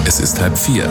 Es ist 3:30.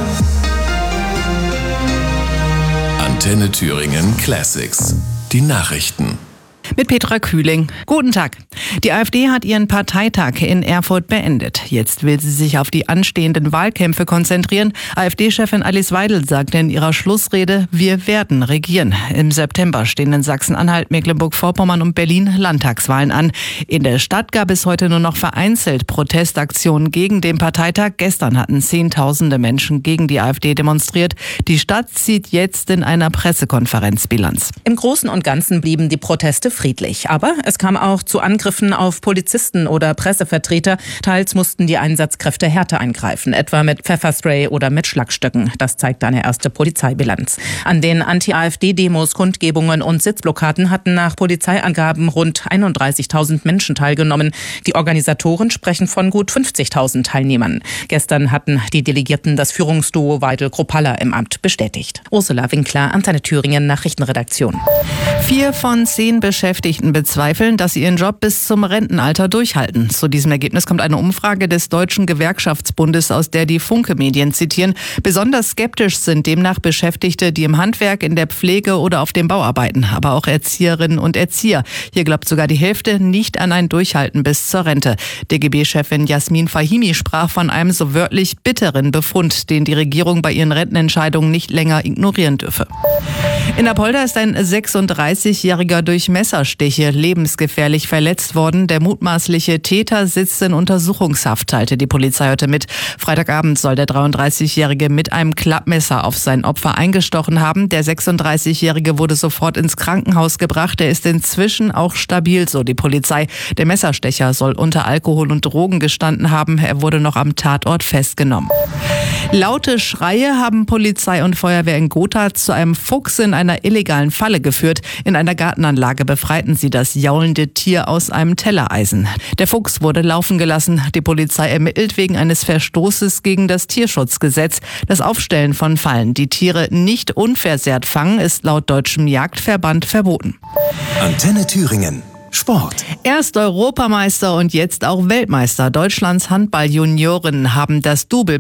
Antenne Thüringen Classics. Die Nachrichten. Mit Petra Kühling. Guten Tag. Die AfD hat ihren Parteitag in Erfurt beendet. Jetzt will sie sich auf die anstehenden Wahlkämpfe konzentrieren. AfD-Chefin Alice Weidel sagte in ihrer Schlussrede, wir werden regieren. Im September stehen in Sachsen-Anhalt, Mecklenburg-Vorpommern und Berlin Landtagswahlen an. In der Stadt gab es heute nur noch vereinzelt Protestaktionen gegen den Parteitag. Gestern hatten Zehntausende Menschen gegen die AfD demonstriert. Die Stadt zieht jetzt in einer Pressekonferenz Bilanz. Im Großen und Ganzen blieben die Proteste friedlich. Aber es kam auch zu Angriffen auf Polizisten oder Pressevertreter. Teils mussten die Einsatzkräfte härter eingreifen, etwa mit Pfefferspray oder mit Schlagstöcken. Das zeigt eine erste Polizeibilanz. An den Anti-AfD-Demos, Kundgebungen und Sitzblockaden hatten nach Polizeiangaben rund 31.000 Menschen teilgenommen. Die Organisatoren sprechen von gut 50.000 Teilnehmern. Gestern hatten die Delegierten das Führungsduo Weidel-Kruppalla im Amt bestätigt. Ursula Winkler, Antenne Thüringen, Nachrichtenredaktion. 4 von 10 Beschäftigten bezweifeln, dass sie ihren Job bis zum Rentenalter durchhalten. Zu diesem Ergebnis kommt eine Umfrage des Deutschen Gewerkschaftsbundes, aus der die Funke-Medien zitieren. Besonders skeptisch sind demnach Beschäftigte, die im Handwerk, in der Pflege oder auf dem Bau arbeiten, aber auch Erzieherinnen und Erzieher. Hier glaubt sogar die Hälfte nicht an ein Durchhalten bis zur Rente. DGB-Chefin Jasmin Fahimi sprach von einem so wörtlich bitteren Befund, den die Regierung bei ihren Rentenentscheidungen nicht länger ignorieren dürfe. In Apolda ist ein 36-Jähriger durch Messerstiche lebensgefährlich verletzt worden. Der mutmaßliche Täter sitzt in Untersuchungshaft, teilte die Polizei heute mit. Freitagabend soll der 33-Jährige mit einem Klappmesser auf sein Opfer eingestochen haben. Der 36-Jährige wurde sofort ins Krankenhaus gebracht. Er ist inzwischen auch stabil, so die Polizei. Der Messerstecher soll unter Alkohol und Drogen gestanden haben. Er wurde noch am Tatort festgenommen. Laute Schreie haben Polizei und Feuerwehr in Gotha zu einem Fuchs in einer illegalen Falle geführt. In einer Gartenanlage befreiten sie das jaulende Tier aus einem Tellereisen. Der Fuchs wurde laufen gelassen. Die Polizei ermittelt wegen eines Verstoßes gegen das Tierschutzgesetz. Das Aufstellen von Fallen, die Tiere nicht unversehrt fangen, ist laut Deutschem Jagdverband verboten. Antenne Thüringen. Sport. Erst Europameister und jetzt auch Weltmeister. Deutschlands Handball-Juniorinnen haben das Double